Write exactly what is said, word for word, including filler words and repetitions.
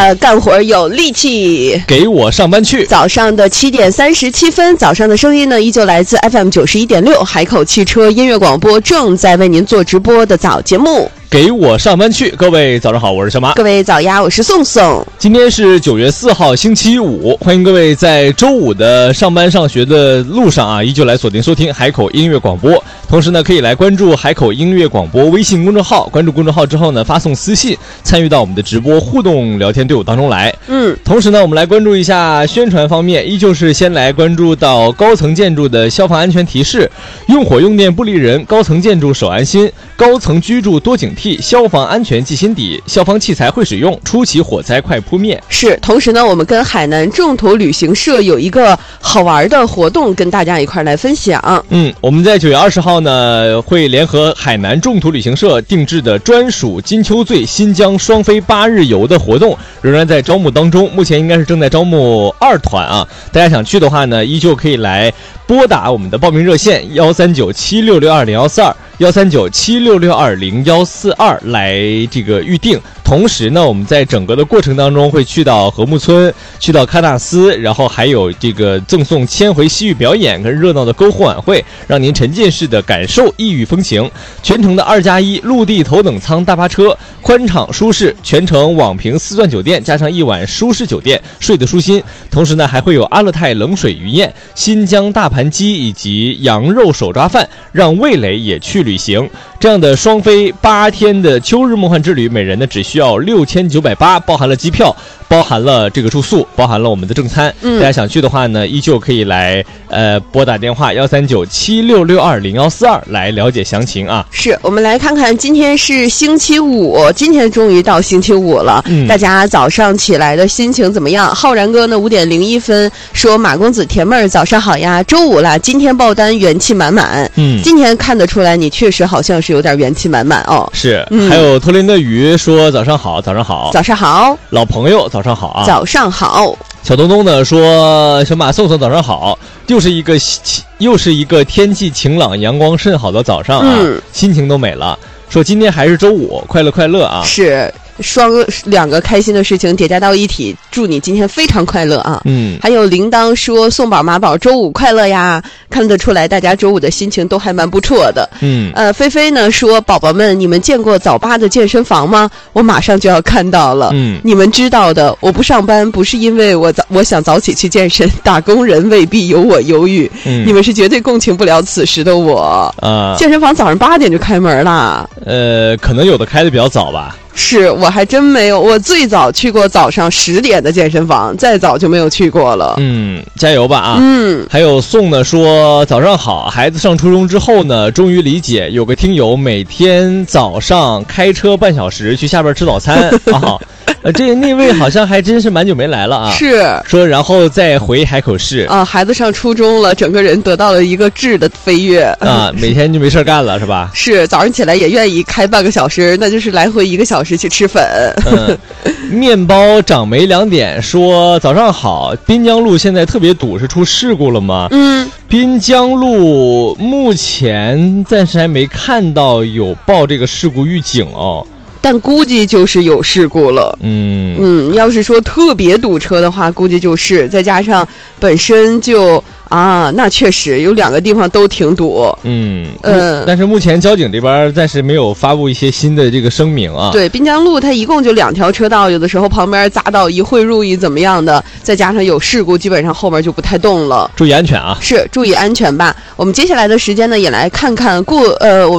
呃，干活有力气， 给我上班去。 早上的七点三十七分，早上的声音呢，依旧来自 F M 九十一点六海口汽车音乐广播，正在为您做直播的早节目。 给我上班去，各位早上好，我是小马。 各位早呀，我是宋宋。 今天是九月四号，星期五，欢迎各位在周五的上班上学的路上啊，依旧来锁定收听海口音乐广播。同时呢，可以来关注海口音乐广播微信公众号，关注公众号之后呢，发送私信参与到我们的直播互动聊天队伍当中来。 嗯， 同时呢，我们来关注一下宣传方面，依旧是先来关注到高层建筑的消防安全提示：用火用电不离人，高层建筑守安心，高层居住多警惕，消防安全记心底，消防器材会使用，初起火灾快扑灭。 是，同时呢，我们跟海南正途旅行社有一个好玩的活动，跟大家一块来分享。 嗯，我们在九月二十号呢，会联合海南正途旅行社定制的专属金秋醉新疆双飞八日游的活动，仍然在招募当中，目前应该是正在招募二团啊。大家想去的话呢，依旧可以来拨打我们的报名热线幺三九七六六二零幺四二幺三九七六六二零幺四二来这个预定。同时呢，我们在整个的过程当中会去到和睦村，去到喀纳斯，然后还有这个赠送千回西域表演跟热闹的篝火晚会，让您沉浸式的感受异域风情。全程的二加一陆地头等舱大巴车，宽敞舒适，全程网评四钻酒店加上一晚舒适酒店，睡得舒心。同时呢，还会有阿勒泰冷水鱼宴、新疆大盘鸡以及羊肉手抓饭，让味蕾也去旅行。这样的双飞八天的秋日梦幻之旅，每人呢只需要六千九百八，包含了机票，包含了这个住宿，包含了我们的正餐。嗯，大家想去的话呢，依旧可以来呃拨打电话幺三九七六六二零幺四二来了解详情啊。 是，我们来看看，今天是星期五，今天终于到星期五了。嗯，大家早上起来的心情怎么样？浩然哥呢五点零一分说马公子甜妹儿早上好呀，周五了，今天爆单元气满满。嗯，今天看得出来你确实好像是有点元气满满哦。 是，嗯、还有托林的鱼说早上好，早上好， 早上好， 老朋友早上好啊， 早上好。 小东东呢说小马宋宋早上好，又是一个又是一个天气晴朗阳光甚好的早上啊，嗯、心情都美了。说今天还是周五，快乐快乐啊！ 是。双两个开心的事情叠加到一起，祝你今天非常快乐啊！嗯，还有铃铛说宋宝马宝周五快乐呀，看得出来大家周五的心情都还蛮不错的。嗯，呃，菲菲呢说宝宝们，你们见过早八的健身房吗？我马上就要看到了。嗯，你们知道的，我不上班不是因为我早我想早起去健身，打工人未必有我忧郁。嗯，你们是绝对共情不了此时的我啊！健身房早上八点就开门了。 呃，可能有的开的比较早吧。 是，我还真没有，我最早去过早上十点的健身房，再早就没有去过了。 嗯，加油吧啊！嗯，还有宋呢说早上好，孩子上初中之后呢，终于理解有个听友每天早上开车半小时去下边吃早餐啊。呃，这那位好像还真是蛮久没来了啊。 是说，然后再回海口市啊。孩子上初中了，整个人得到了一个质的飞跃啊，每天就没事干了是吧？ 是，早上起来也愿意开半个小时，那就是来回一个小时去吃粉。 嗯，面包长没两点说早上好，滨江路现在特别堵，是出事故了吗？嗯，滨江路目前暂时还没看到有报这个事故预警哦。 但估计就是有事故了。嗯嗯，要是说特别堵车的话，估计就是再加上本身就啊，那确实有两个地方都挺堵。嗯嗯，但是目前交警这边暂时没有发布一些新的这个声明啊。 对，滨江路它一共就两条车道，有的时候旁边匝道一汇入一怎么样的，再加上有事故，基本上后面就不太动了。 注意安全啊！ 是，注意安全吧。我们接下来的时间呢，也来看看过呃我。